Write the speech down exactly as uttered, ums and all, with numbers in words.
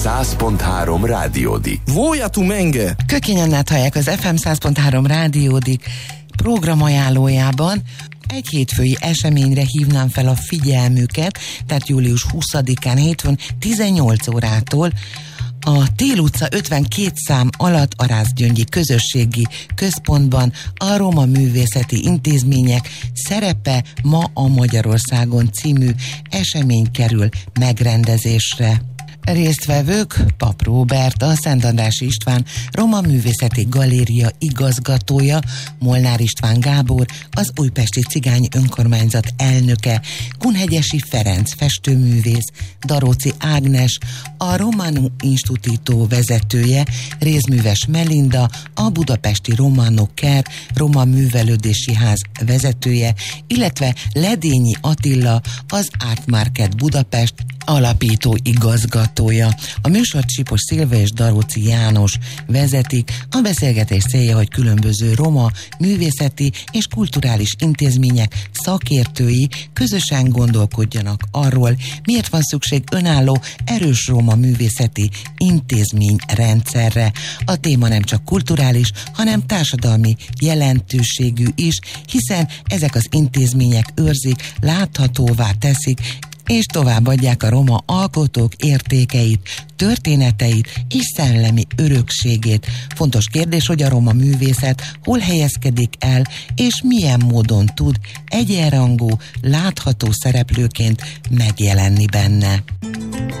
száz pont három Rádiódik. Vója tu menge! Kökény Annát hallják az ef em száz pont három Rádiódik programajánlójában. Egy hétfői eseményre hívnám fel a figyelmüket, tehát július huszadikán hétfőn tizennyolc órától a Tél utca ötvenkét szám alatt a Rászgyöngyi Közösségi Központban a Roma Művészeti Intézmények szerepe ma a Magyarországon című esemény kerül megrendezésre. Résztvevők Pap Róbert, a Szent Andrássy István Roma Művészeti Galéria igazgatója, Molnár István Gábor, az Újpesti Cigány Önkormányzat elnöke, Kunhegyesi Ferenc festőművész, Daróci Ágnes, a Romano Instituto vezetője, Rézműves Melinda, a Budapesti Romano Care Roma Művelődési Ház vezetője, illetve Ledényi Attila, az Art Market Budapest alapító igazgatója. A műsort Sipos Szilva és Daróci János vezetik. A beszélgetés célja, hogy különböző roma művészeti és kulturális intézmények szakértői közösen gondolkodjanak arról, miért van szükség önálló, erős roma művészeti intézményrendszerre. A téma nem csak kulturális, hanem társadalmi jelentőségű is, hiszen ezek az intézmények őrzik, láthatóvá teszik, és továbbadják a roma alkotók értékeit, történeteit és szellemi örökségét. Fontos kérdés, hogy a roma művészet hol helyezkedik el, és milyen módon tud egyenrangú, látható szereplőként megjelenni benne.